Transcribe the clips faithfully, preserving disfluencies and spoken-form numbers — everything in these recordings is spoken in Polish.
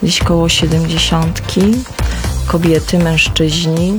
gdzieś koło siedemdziesiątki. Kobiety, mężczyźni,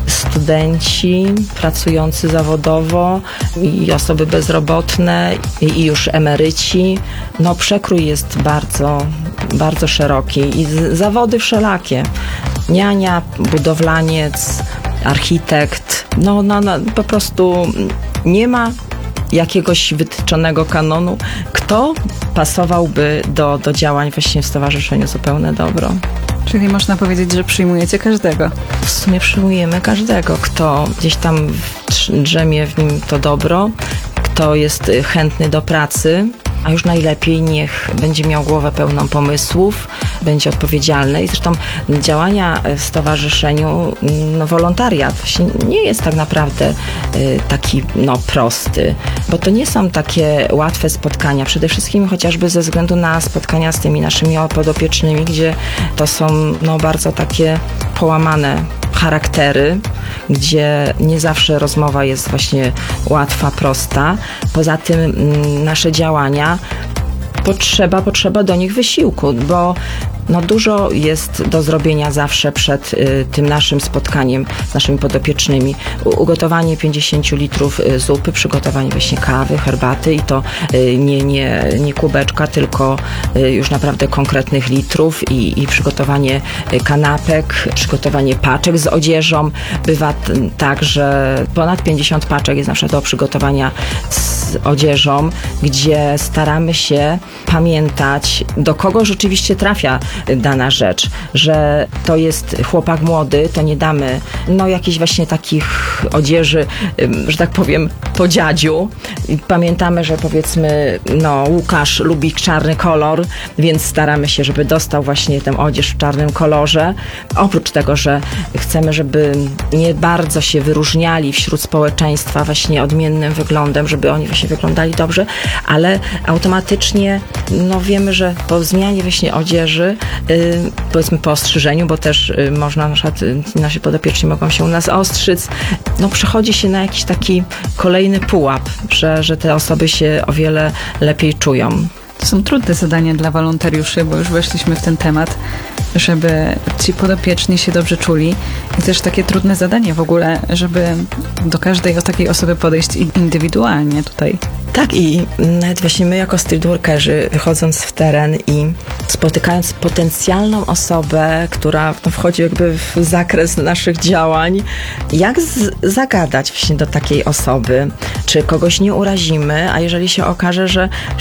studenci, pracujący zawodowo i osoby bezrobotne i już emeryci. No przekrój jest bardzo, bardzo szeroki i z- zawody wszelakie. Niania, budowlaniec, architekt. No, no, no po prostu nie ma jakiegoś wytyczonego kanonu, kto pasowałby do, do działań właśnie w Stowarzyszeniu Zupełne Dobro. Czyli można powiedzieć, że przyjmujecie każdego. W sumie przyjmujemy każdego, kto gdzieś tam w- drzemie w nim to dobro, kto jest chętny do pracy, a już najlepiej niech będzie miał głowę pełną pomysłów, będzie odpowiedzialny. I zresztą działania w stowarzyszeniu, no, wolontariat właśnie nie jest tak naprawdę y, taki no, prosty, bo to nie są takie łatwe spotkania. Przede wszystkim chociażby ze względu na spotkania z tymi naszymi podopiecznymi, gdzie to są no, bardzo takie połamane charaktery, gdzie nie zawsze rozmowa jest właśnie łatwa, prosta. Poza tym mm, nasze działania potrzeba, potrzeba do nich wysiłku, bo no dużo jest do zrobienia zawsze przed y, tym naszym spotkaniem z naszymi podopiecznymi. U, ugotowanie pięćdziesiąt litrów y, zupy, przygotowanie właśnie kawy, herbaty i to y, nie, nie, nie kubeczka, tylko y, już naprawdę konkretnych litrów i, i przygotowanie y, kanapek, przygotowanie paczek z odzieżą. Bywa t- tak, że ponad pięćdziesiąt paczek jest na przykład do przygotowania z odzieżą, gdzie staramy się pamiętać, do kogo rzeczywiście trafia dana rzecz, że to jest chłopak młody, to nie damy no jakichś właśnie takich odzieży, że tak powiem, po dziadziu. I pamiętamy, że powiedzmy, no Łukasz lubi czarny kolor, więc staramy się, żeby dostał właśnie tę odzież w czarnym kolorze. Oprócz tego, że chcemy, żeby nie bardzo się wyróżniali wśród społeczeństwa właśnie odmiennym wyglądem, żeby oni właśnie wyglądali dobrze, ale automatycznie no wiemy, że po zmianie właśnie odzieży, yy, powiedzmy po ostrzyżeniu, bo też yy, można, na przykład yy, nasi podopieczni mogą się u nas ostrzyc, no przechodzi się na jakiś taki kolejny pułap, że, że te osoby się o wiele lepiej czują. To są trudne zadania dla wolontariuszy, bo już weszliśmy w ten temat, żeby ci podopieczni się dobrze czuli. I też takie trudne zadanie w ogóle, żeby do każdej o takiej osoby podejść indywidualnie tutaj. Tak, i nawet właśnie my jako streetworkerzy, wychodząc w teren i spotykając potencjalną osobę, która no, wchodzi jakby w zakres naszych działań, jak z- zagadać właśnie do takiej osoby, czy kogoś nie urazimy, a jeżeli się okaże, że